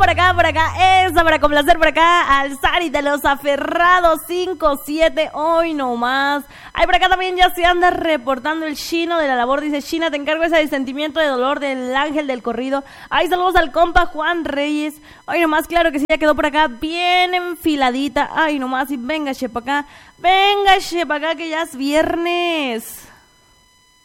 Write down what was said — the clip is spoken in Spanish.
por acá, esa para complacer por acá al Sari de los Aferrados 5-7, hoy nomás. Ay, por acá también ya se anda reportando el Chino de la labor, dice: China, te encargo ese sentimiento de dolor del ángel del corrido. Ay, saludos al compa Juan Reyes. Hoy nomás, claro que sí, ya quedó por acá bien enfiladita. Ay, nomás, y venga, che, pa' acá, que ya es viernes.